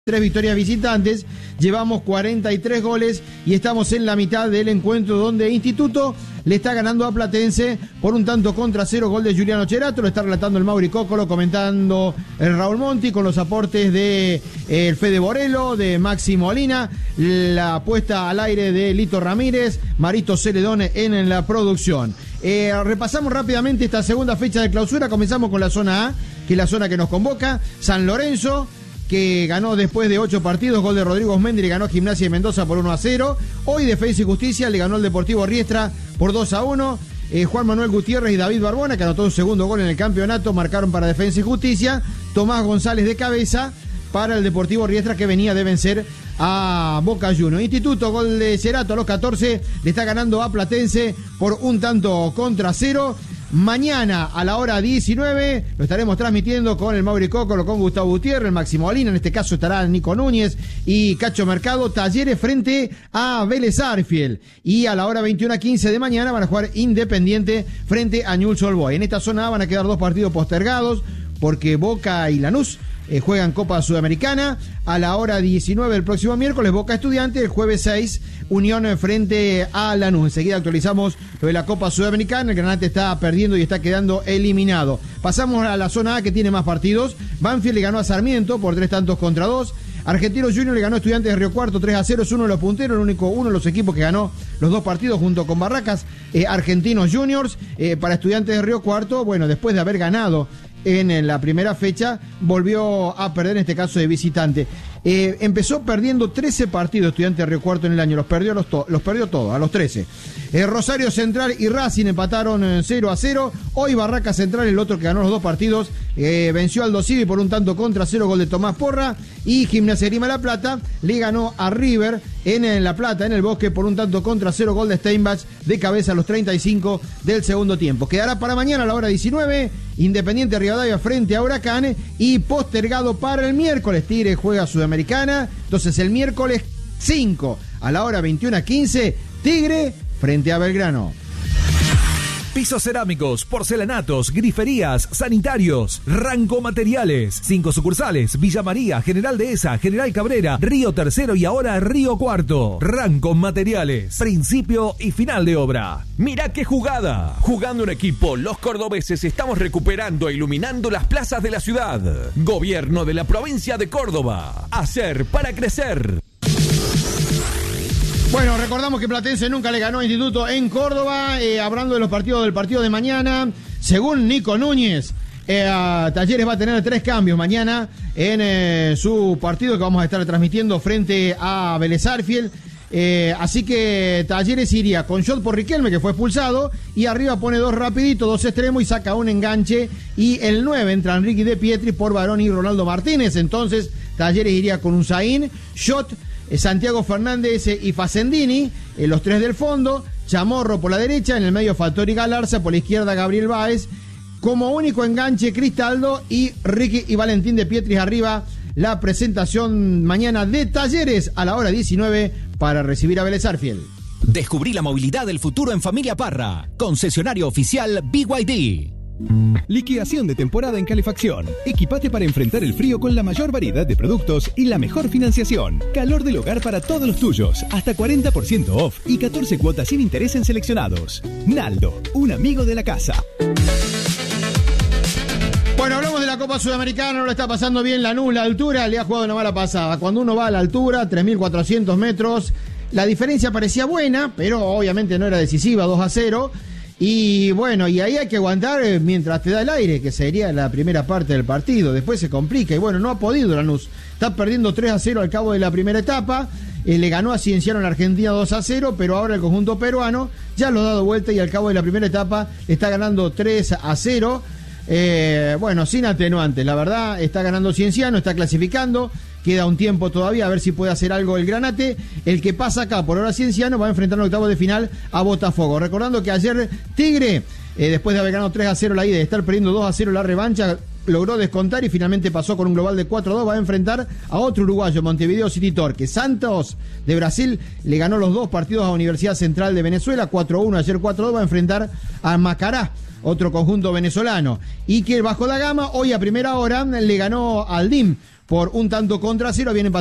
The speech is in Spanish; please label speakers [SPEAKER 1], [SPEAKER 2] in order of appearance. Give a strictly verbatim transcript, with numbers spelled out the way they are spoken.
[SPEAKER 1] Tres victorias visitantes, llevamos cuarenta y tres goles y estamos en la mitad del encuentro donde Instituto le está ganando a Platense por un tanto contra cero, gol de Juliano Cherato, lo está relatando el Mauri Cócolo, comentando el Raúl Monti con los aportes de eh, el Fede Borello, de Maxi Molina, la puesta al aire de Lito Ramírez, Marito Celedón en la producción. Eh, repasamos rápidamente esta segunda fecha de clausura, comenzamos con la zona A, que es la zona que nos convoca, San Lorenzo, que ganó después de ocho partidos, gol de Rodrigo Osmendi, le ganó a Gimnasia de Mendoza por uno a cero. Hoy Defensa y Justicia le ganó al Deportivo Riestra por dos a uno. Eh, Juan Manuel Gutiérrez y David Barbona, que anotó un segundo gol en el campeonato, marcaron para Defensa y Justicia. Tomás González de cabeza para el Deportivo Riestra, que venía de vencer a Boca Juniors. Instituto, gol de Cerato a los catorce, le está ganando a Platense por un tanto contra cero. Mañana a la hora diecinueve lo estaremos transmitiendo con el Mauri Cócolo, con Gustavo Gutiérrez, el Máximo Molina, en este caso estará Nico Núñez y Cacho Mercado. Talleres frente a Vélez Sarsfield, y a la hora veintiuno quince de mañana van a jugar Independiente frente a Newell's Old Boys. En esta zona van a quedar dos partidos postergados porque Boca y Lanús Eh, juegan Copa Sudamericana. A la hora diecinueve el próximo miércoles Boca Estudiantes, el jueves seis Unión frente a Lanús. Enseguida actualizamos lo de la Copa Sudamericana. El Granate está perdiendo y está quedando eliminado. Pasamos a la zona A, que tiene más partidos. Banfield le ganó a Sarmiento por tres tantos contra dos. Argentinos Juniors le ganó a Estudiantes de Río Cuarto tres a cero, es uno de los punteros, el único uno de los equipos que ganó los dos partidos junto con Barracas. eh, Argentinos Juniors, eh, para Estudiantes de Río Cuarto, bueno, después de haber ganado en, en la primera fecha, volvió a perder, en este caso de visitante. Eh, empezó perdiendo trece partidos Estudiantes de Río Cuarto en el año, los perdió, los to- los perdió todos, a los trece. Eh, Rosario Central y Racing empataron eh, cero a cero. Hoy Barracas Central, el otro que ganó los dos partidos, eh, venció al Dosivi por un tanto contra cero, gol de Tomás Porra. Y Gimnasia de Grima La Plata le ganó a River en, en La Plata, en el Bosque, por un tanto contra cero, gol de Steinbach de cabeza a los treinta y cinco del segundo tiempo. Quedará para mañana a la hora diecinueve Independiente Rivadavia frente a Huracán, y postergado para el miércoles. Tigre juega Sudamericana, entonces el miércoles cinco a la hora veintiuno quince Tigre frente a Belgrano.
[SPEAKER 2] Pisos cerámicos, porcelanatos, griferías, sanitarios, Ranco Materiales. Cinco sucursales: Villa María, General Dehesa, General Cabrera, Río Tercero y ahora Río Cuarto. Ranco Materiales, principio y final de obra. Mirá qué jugada. Jugando en equipo, los cordobeses estamos recuperando e iluminando las plazas de la ciudad. Gobierno de la provincia de Córdoba. Hacer para crecer.
[SPEAKER 1] Bueno, recordamos que Platense nunca le ganó a Instituto en Córdoba. Eh, hablando de los partidos del partido de mañana, según Nico Núñez, eh, Talleres va a tener tres cambios mañana en eh, su partido que vamos a estar transmitiendo frente a Vélez Sarsfield. Eh, así que Talleres iría con shot por Riquelme, que fue expulsado, y arriba pone dos rapiditos, dos extremos, y saca un enganche, y el nueve entra Enrique De Pietri por Barón y Ronaldo Martínez. Entonces Talleres iría con un Zain, shot, Santiago Fernández y Facendini, eh, los tres del fondo, Chamorro por la derecha, en el medio Fattori Galarza, por la izquierda Gabriel Báez, como único enganche Cristaldo, y Ricky y Valentín De Pietri arriba. La presentación mañana de Talleres a la hora diecinueve para recibir a Vélez Sarsfield.
[SPEAKER 3] Descubrí la movilidad del futuro en Familia Parra, concesionario oficial B Y D.
[SPEAKER 4] Liquidación de temporada en calefacción. Equipate para enfrentar el frío con la mayor variedad de productos y la mejor financiación. Calor del hogar para todos los tuyos. Hasta cuarenta por ciento off y catorce cuotas sin interés en seleccionados. Naldo, un amigo de la casa.
[SPEAKER 1] Bueno, hablamos de la Copa Sudamericana, no lo está pasando bien Lanús, la altura, le ha jugado una mala pasada. Cuando uno va a la altura, tres mil cuatrocientos metros, la diferencia parecía buena, pero obviamente no era decisiva, dos a cero. Y bueno, y ahí hay que aguantar mientras te da el aire, que sería la primera parte del partido. Después se complica y bueno, no ha podido Lanús. Está perdiendo tres a cero al cabo de la primera etapa. Eh, le ganó a Cienciano en la Argentina dos a cero, pero ahora el conjunto peruano ya lo ha dado vuelta y al cabo de la primera etapa está ganando tres a cero. Eh, bueno, sin atenuantes, la verdad, está ganando Cienciano, está clasificando. Queda un tiempo todavía a ver si puede hacer algo el Granate. El que pasa acá por ahora Cienciano va a enfrentar en octavos de final a Botafogo. Recordando que ayer Tigre, eh, después de haber ganado tres a cero la ida y de estar perdiendo dos a cero la revancha, logró descontar y finalmente pasó con un global de cuatro a dos. Va a enfrentar a otro uruguayo, Montevideo City Torque. Santos de Brasil le ganó los dos partidos a Universidad Central de Venezuela, cuatro a uno, ayer cuatro a dos. Va a enfrentar a Macará, otro conjunto venezolano. Y que el Vasco da Gama hoy a primera hora le ganó al D I M por un tanto contra cero. Viene